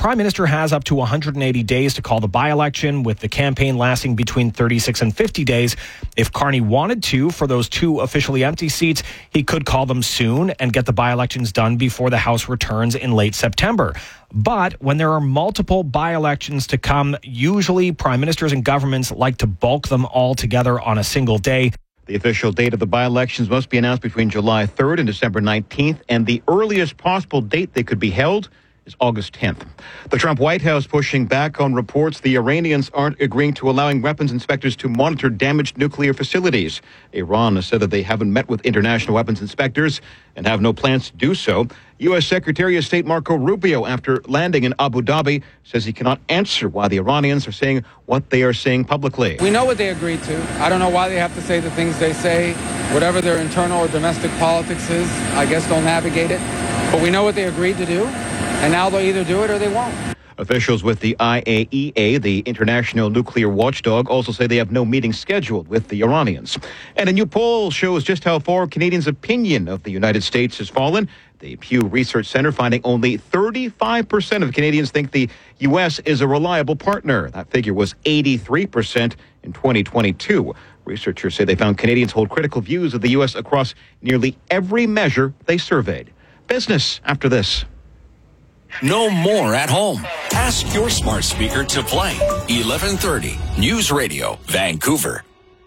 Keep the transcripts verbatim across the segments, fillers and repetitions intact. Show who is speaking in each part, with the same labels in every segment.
Speaker 1: Prime Minister has up to one hundred eighty days to call the by-election, with the campaign lasting between thirty-six and fifty days. If Carney wanted to, for those two officially empty seats, he could call them soon and get the by-elections done before the House returns in late September. But when there are multiple by-elections to come, usually prime ministers and governments like to bulk them all together on a single day.
Speaker 2: The official date of the by-elections must be announced between July third and December nineteenth, and the earliest possible date they could be held is August tenth. The Trump White House pushing back on reports the Iranians aren't agreeing to allowing weapons inspectors to monitor damaged nuclear facilities. Iran has said that they haven't met with international weapons inspectors and have no plans to do so. U S. Secretary of State Marco Rubio, after landing in Abu Dhabi, says he cannot answer why the Iranians are saying what they are saying publicly.
Speaker 3: We know what they agreed to. I don't know why they have to say the things they say. Whatever their internal or domestic politics is, I guess they'll navigate it. But we know what they agreed to do. And now they'll either do it or they won't.
Speaker 2: Officials with the I A E A, the International Nuclear Watchdog, also say they have no meeting scheduled with the Iranians. And a new poll shows just how far Canadians' opinion of the United States has fallen. The Pew Research Center finding only thirty-five percent of Canadians think the U S is a reliable partner. That figure was eighty-three percent in twenty twenty-two. Researchers say they found Canadians hold critical views of the U S across nearly every measure they surveyed. Business after this.
Speaker 4: No more at home. Ask your smart speaker to play eleven thirty News Radio, Vancouver.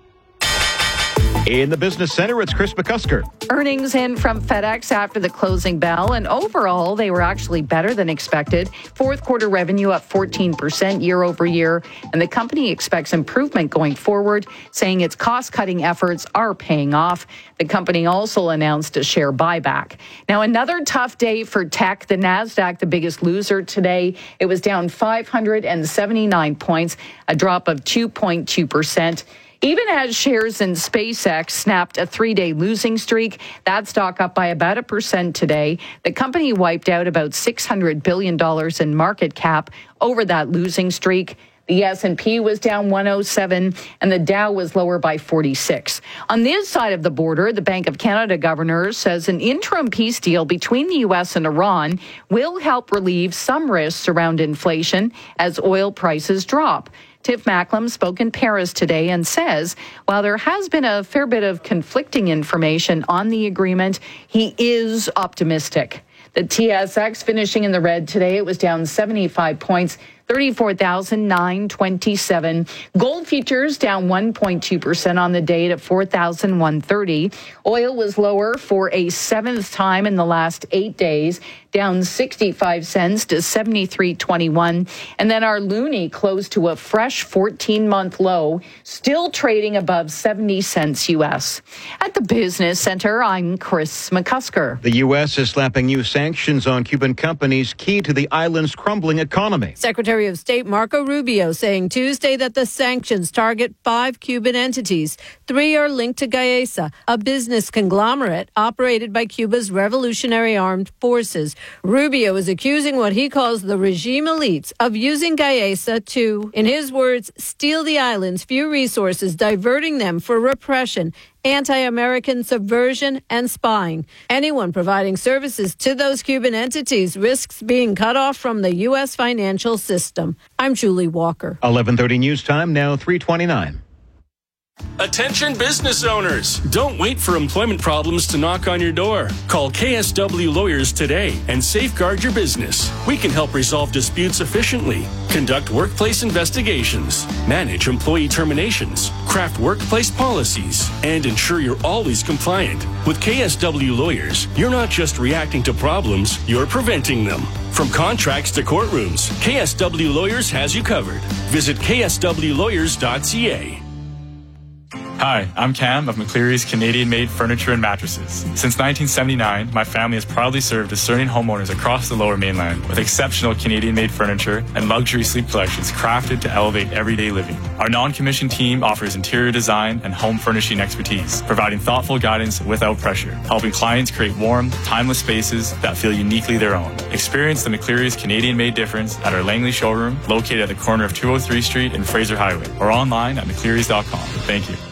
Speaker 2: In the Business Center, it's Chris McCusker.
Speaker 5: Earnings in from FedEx after the closing bell, and overall, they were actually better than expected. Fourth quarter revenue up fourteen percent year over year, and the company expects improvement going forward, saying its cost-cutting efforts are paying off. The company also announced a share buyback. Now, another tough day for tech. The NASDAQ, the biggest loser today, it was down five hundred seventy-nine points, a drop of two point two percent. Even as shares in SpaceX snapped a three-day losing streak, that stock up by about a percent today. The company wiped out about six hundred billion dollars in market cap over that losing streak. The S and P was down one oh seven, and the Dow was lower by forty-six. On this side of the border, the Bank of Canada governor says an interim peace deal between the U S and Iran will help relieve some risks around inflation as oil prices drop. Tiff Macklem spoke in Paris today and says, while there has been a fair bit of conflicting information on the agreement, he is optimistic. The T S X finishing in the red today. It was down seventy-five points, thirty-four thousand nine hundred twenty-seven. Gold futures down one point two percent on the day at four thousand one hundred thirty. Oil was lower for a seventh time in the last eight days, down sixty-five cents to seventy-three twenty-one. And then our loonie closed to a fresh fourteen-month low, still trading above seventy cents U S. At the Business Center, I'm Chris McCusker.
Speaker 2: The U S is slapping new sanctions on Cuban companies key to the island's crumbling economy.
Speaker 6: Secretary of State Marco Rubio saying Tuesday that the sanctions target five Cuban entities. Three are linked to Gaesa, a business conglomerate operated by Cuba's Revolutionary Armed Forces. Rubio is accusing what he calls the regime elites of using Gaesa to, in his words, steal the island's few resources, diverting them for repression, anti-American subversion, and spying. Anyone providing services to those Cuban entities risks being cut off from the U S financial system. I'm Julie Walker.
Speaker 2: eleven thirty News Time, now three twenty-nine.
Speaker 7: Attention business owners. Don't wait for employment problems to knock on your door. Call K S W Lawyers today and safeguard your business. We can help resolve disputes efficiently, conduct workplace investigations, manage employee terminations, craft workplace policies, and ensure you're always compliant. With K S W Lawyers, you're not just reacting to problems, you're preventing them. From contracts to courtrooms, K S W Lawyers has you covered. Visit K S W lawyers dot C A.
Speaker 8: Hi, I'm Cam of McCleary's Canadian-made furniture and mattresses. Since nineteen seventy-nine, my family has proudly served discerning homeowners across the Lower Mainland with exceptional Canadian-made furniture and luxury sleep collections crafted to elevate everyday living. Our non-commissioned team offers interior design and home furnishing expertise, providing thoughtful guidance without pressure, helping clients create warm, timeless spaces that feel uniquely their own. Experience the McCleary's Canadian-made difference at our Langley showroom, located at the corner of two oh three Street and Fraser Highway, or online at mcclearys dot com. Thank you.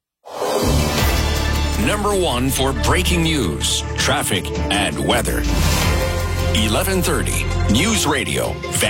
Speaker 4: Number one for breaking news, traffic, and weather. eleven thirty News Radio.